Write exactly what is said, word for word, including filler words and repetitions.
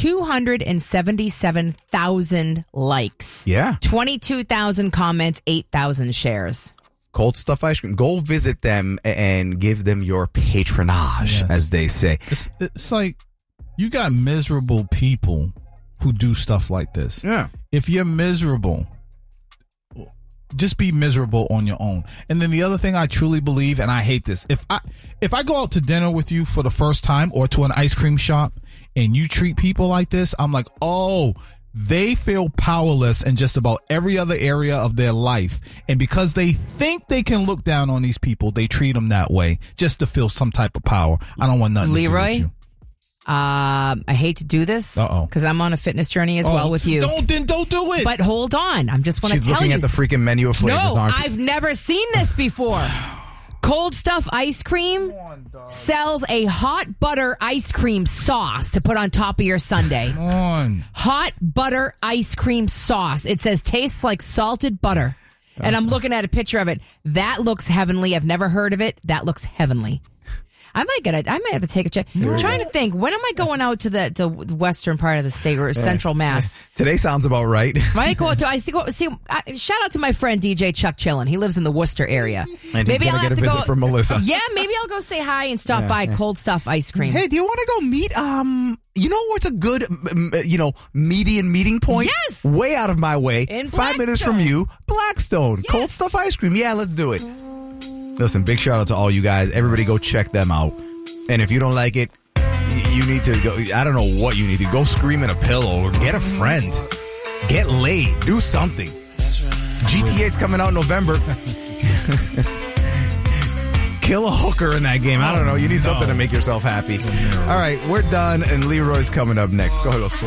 two hundred seventy-seven thousand likes. Yeah. twenty-two thousand comments, eight thousand shares. Cold Stuff Ice Cream. Go visit them and give them your patronage, Yes. as they say. It's, it's like you got miserable people who do stuff like this. Yeah. If you're miserable, just be miserable on your own. And then the other thing I truly believe, and I hate this, if I if I go out to dinner with you for the first time or to an ice cream shop and you treat people like this, I'm like, oh, they feel powerless in just about every other area of their life. And because they think they can look down on these people, they treat them that way just to feel some type of power. I don't want nothing Leroy? to do with you. Um, I hate to do this Uh-oh. because I'm on a fitness journey as Oh, well with you. Don't, then don't do it. But hold on. I'm just want to She's tell looking you. at the freaking menu of flavors, no, aren't you? I've never seen this before. Cold Stuff Ice Cream sells a hot butter ice cream sauce to put on top of your sundae. Come on. Hot butter ice cream sauce. It says tastes like salted butter. And I'm looking at a picture of it. That looks heavenly. I've never heard of it. That looks heavenly. I might get it. I might have to take a check. I'm trying to think. When am I going out to the, to the western part of the state or central Mass? Today sounds about right. Might go out to. I see. Go, see. I, shout out to my friend D J Chuck Chillin. He lives in the Worcester area. And he's gonna get a visit go, from Melissa. Yeah, maybe I'll go say hi and stop by Cold Stuff Ice Cream. Hey, do you want to go meet, um, you know what's a good, m- m- you know, median meeting point? Yes! Way out of my way. In Five minutes from Blackstone. you, Blackstone. Yes. Cold Stuff Ice Cream. Yeah, let's do it. Listen, big shout out to all you guys. Everybody go check them out. And if you don't like it, y- you need to go, I don't know what you need to go scream in a pillow or get a friend. Get laid. Do something. G T A's coming out in November. Kill a hooker in that game. I don't know. You need something to make yourself happy. All right, we're done, and Leroy's coming up next. Go ahead, go